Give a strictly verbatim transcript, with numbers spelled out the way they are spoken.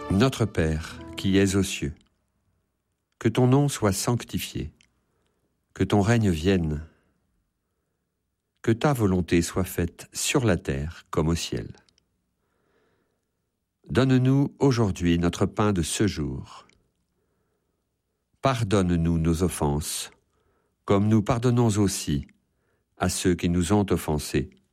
Notre Père, qui es aux cieux, que ton nom soit sanctifié, que ton règne vienne, que ta volonté soit faite sur la terre comme au ciel. Donne-nous aujourd'hui notre pain de ce jour. Pardonne-nous nos offenses, comme nous pardonnons aussi à ceux qui nous ont offensés.